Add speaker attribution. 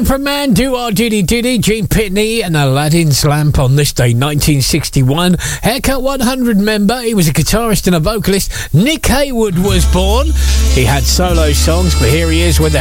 Speaker 1: Man from Man, Do Our Diddy Diddy, Gene Pitney and Aladdin's Lamp on this day, 1961. Haircut 100 member, he was a guitarist and a vocalist. Nick Haywood was born. He had solo songs, but here he is with the